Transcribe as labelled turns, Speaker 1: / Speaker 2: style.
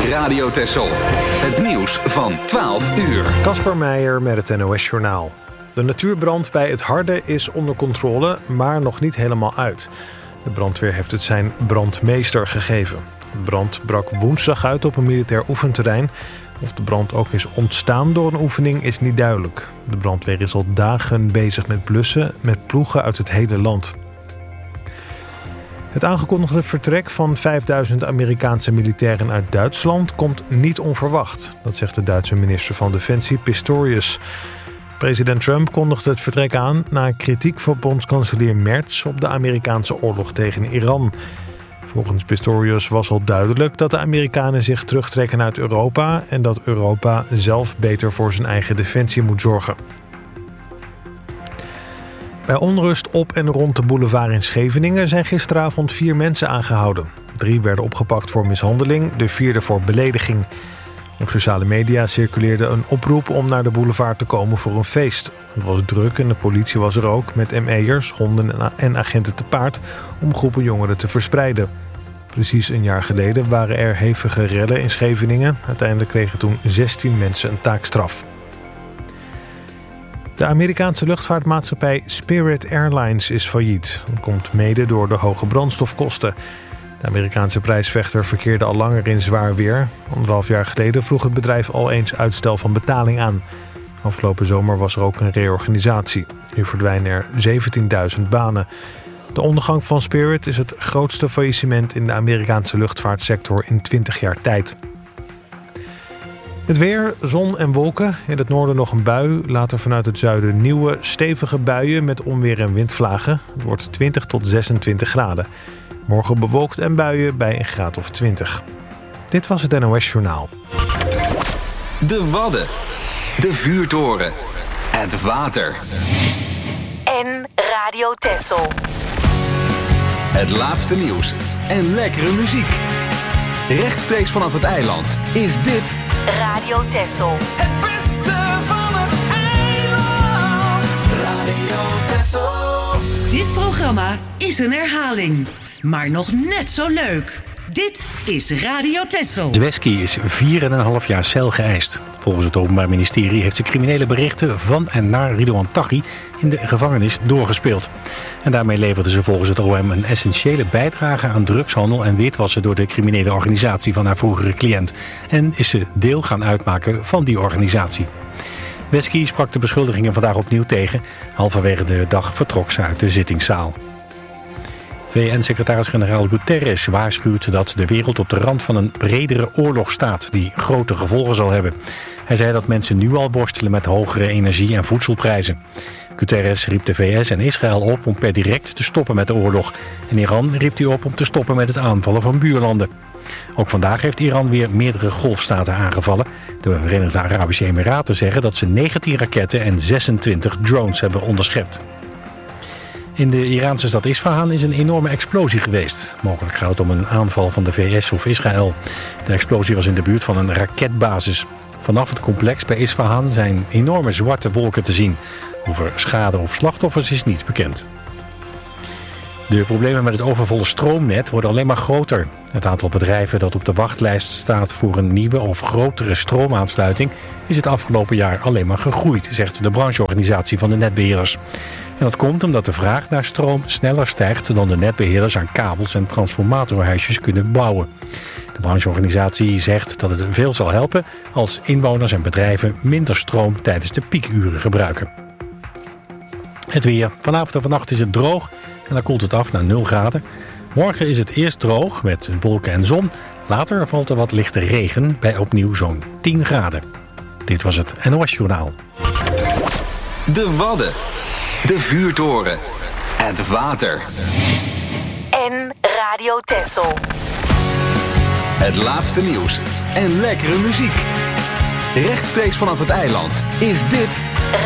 Speaker 1: Radio Texel. Het nieuws van 12 uur.
Speaker 2: Kasper Meijer met het NOS-journaal. De natuurbrand bij Het Harde is onder controle, maar nog niet helemaal uit. De brandweer heeft het zijn brandmeester gegeven. De brand brak woensdag uit op een militair oefenterrein. Of de brand ook is ontstaan door een oefening is niet duidelijk. De brandweer is al dagen bezig met blussen met ploegen uit het hele land. Het aangekondigde vertrek van 5000 Amerikaanse militairen uit Duitsland komt niet onverwacht. Dat zegt de Duitse minister van Defensie Pistorius. President Trump kondigde het vertrek aan na kritiek van bondskanselier Merz op de Amerikaanse oorlog tegen Iran. Volgens Pistorius was al duidelijk dat de Amerikanen zich terugtrekken uit Europa en dat Europa zelf beter voor zijn eigen defensie moet zorgen. Bij onrust op en rond de boulevard in Scheveningen zijn gisteravond 4 mensen aangehouden. 3 werden opgepakt voor mishandeling, de 4e voor belediging. Op sociale media circuleerde een oproep om naar de boulevard te komen voor een feest. Het was druk en de politie was er ook met ME'ers, honden en agenten te paard om groepen jongeren te verspreiden. Precies een jaar geleden waren er hevige rellen in Scheveningen. Uiteindelijk kregen toen 16 mensen een taakstraf. De Amerikaanse luchtvaartmaatschappij Spirit Airlines is failliet. Dat komt mede door de hoge brandstofkosten. De Amerikaanse prijsvechter verkeerde al langer in zwaar weer. 1,5 jaar geleden vroeg het bedrijf al eens uitstel van betaling aan. Afgelopen zomer was er ook een reorganisatie. Nu verdwijnen er 17.000 banen. De ondergang van Spirit is het grootste faillissement in de Amerikaanse luchtvaartsector in 20 jaar tijd. Het weer, zon en wolken. In het noorden nog een bui. Later vanuit het zuiden nieuwe, stevige buien met onweer en windvlagen. Het wordt 20 tot 26 graden. Morgen bewolkt en buien bij een graad of 20. Dit was het NOS Journaal.
Speaker 1: De Wadden. De Vuurtoren. Het water.
Speaker 3: En Radio Texel.
Speaker 1: Het laatste nieuws en lekkere muziek. Rechtstreeks vanaf het eiland is dit
Speaker 3: Radio Texel.
Speaker 4: Het beste van het eiland. Radio Texel.
Speaker 5: Dit programma is een herhaling, maar nog net zo leuk. Dit is Radio Texel.
Speaker 6: Dweski is 4,5 jaar cel geëist. Volgens het Openbaar Ministerie heeft ze criminele berichten van en naar Ridouan Taghi in de gevangenis doorgespeeld. En daarmee leverde ze volgens het OM een essentiële bijdrage aan drugshandel en witwassen door de criminele organisatie van haar vroegere cliënt. En is ze deel gaan uitmaken van die organisatie. Dweski sprak de beschuldigingen vandaag opnieuw tegen. Halverwege de dag vertrok ze uit de zittingszaal. VN-secretaris-generaal Guterres waarschuwt dat de wereld op de rand van een bredere oorlog staat die grote gevolgen zal hebben. Hij zei dat mensen nu al worstelen met hogere energie- en voedselprijzen. Guterres riep de VS en Israël op om per direct te stoppen met de oorlog. En Iran riep hij op om te stoppen met het aanvallen van buurlanden. Ook vandaag heeft Iran weer meerdere golfstaten aangevallen. De Verenigde Arabische Emiraten zeggen dat ze 19 raketten en 26 drones hebben onderschept. In de Iraanse stad Isfahan is een enorme explosie geweest. Mogelijk gaat het om een aanval van de VS of Israël. De explosie was in de buurt van een raketbasis. Vanaf het complex bij Isfahan zijn enorme zwarte wolken te zien. Over schade of slachtoffers is niets bekend. De problemen met het overvolle stroomnet worden alleen maar groter. Het aantal bedrijven dat op de wachtlijst staat voor een nieuwe of grotere stroomaansluiting is het afgelopen jaar alleen maar gegroeid, zegt de brancheorganisatie van de netbeheerders. En dat komt omdat de vraag naar stroom sneller stijgt dan de netbeheerders aan kabels en transformatorhuisjes kunnen bouwen. De brancheorganisatie zegt dat het veel zal helpen als inwoners en bedrijven minder stroom tijdens de piekuren gebruiken. Het weer. Vanavond en vannacht is het droog en dan koelt het af naar 0 graden. Morgen is het eerst droog met wolken en zon. Later valt er wat lichte regen bij opnieuw zo'n 10 graden. Dit was het NOS Journaal.
Speaker 1: De Wadden. De Vuurtoren. Het water.
Speaker 3: En Radio Texel.
Speaker 1: Het laatste nieuws en lekkere muziek. Rechtstreeks vanaf het eiland is dit